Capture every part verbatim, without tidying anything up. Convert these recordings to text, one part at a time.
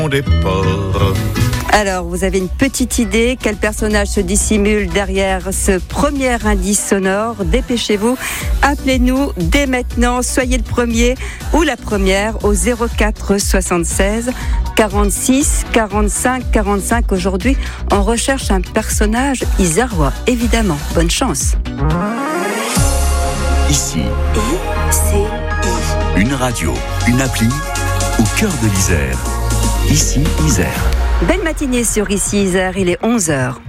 des ports. Alors, vous avez une petite idée quel personnage se dissimule derrière ce premier indice sonore? Dépêchez-vous, appelez-nous dès maintenant, soyez le premier ou la première au zéro quatre soixante-seize quarante-six quarante-cinq quarante-cinq. Aujourd'hui, on recherche un personnage isérois, évidemment. Bonne chance. Ici, I C I. une radio, une appli au cœur de l'Isère. Ici, Isère. Belle matinée sur Ici Isère, il est onze heures.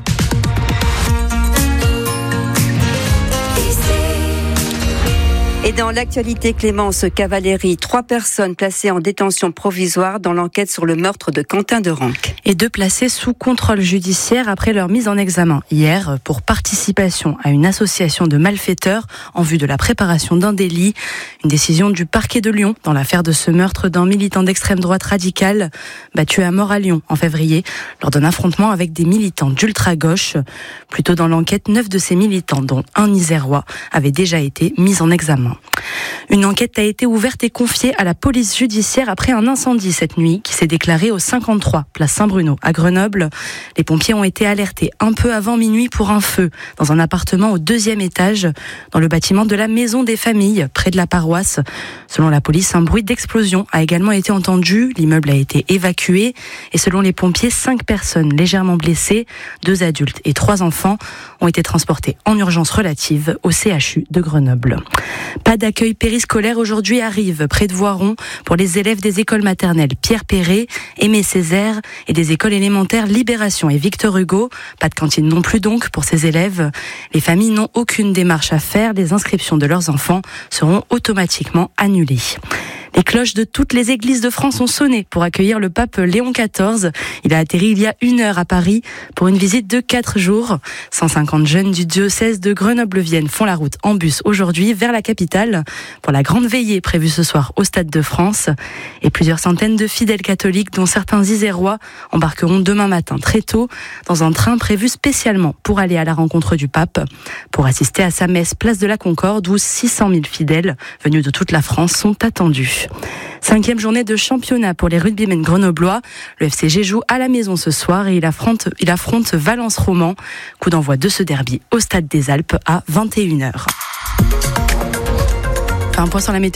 Et dans l'actualité, Clémence Cavalieri, trois personnes placées en détention provisoire dans l'enquête sur le meurtre de Quentin de Ranc. Et deux placés sous contrôle judiciaire après leur mise en examen hier pour participation à une association de malfaiteurs en vue de la préparation d'un délit. Une décision du parquet de Lyon dans l'affaire de ce meurtre d'un militant d'extrême droite radicale battu à mort à Lyon en février lors d'un affrontement avec des militants d'ultra-gauche. Plus tôt dans l'enquête, neuf de ces militants, dont un isérois, avaient déjà été mis en examen. Une enquête a été ouverte et confiée à la police judiciaire après un incendie cette nuit qui s'est déclaré au cinquante-trois place Saint-Bruno à Grenoble. Les pompiers ont été alertés un peu avant minuit pour un feu dans un appartement au deuxième étage dans le bâtiment de la Maison des Familles près de la paroisse. Selon la police, un bruit d'explosion a également été entendu. L'immeuble a été évacué et selon les pompiers, cinq personnes légèrement blessées, deux adultes et trois enfants ont été transportés en urgence relative au C H U de Grenoble. Pas d'accueil périscolaire aujourd'hui arrive près de Voiron pour les élèves des écoles maternelles Pierre Perret, Aimé Césaire et des écoles élémentaires Libération et Victor Hugo. Pas de cantine non plus donc pour ces élèves. Les familles n'ont aucune démarche à faire. Les inscriptions de leurs enfants seront automatiquement annulées. Les cloches de toutes les églises de France ont sonné pour accueillir le pape Léon quatorze. Il a atterri il y a une heure à Paris pour une visite de quatre jours. cent cinquante jeunes du diocèse de Grenoble-Vienne font la route en bus aujourd'hui vers la capitale pour la grande veillée prévue ce soir au Stade de France. Et plusieurs centaines de fidèles catholiques, dont certains isérois, embarqueront demain matin très tôt dans un train prévu spécialement pour aller à la rencontre du pape, pour assister à sa messe place de la Concorde où six cent mille fidèles venus de toute la France sont attendus. Cinquième journée de championnat pour les rugbymen grenoblois. Le F C G joue à la maison ce soir et il affronte, il affronte Valence Roman. Coup d'envoi de ce derby au Stade des Alpes à vingt et une heures. Enfin, un point sur la météo.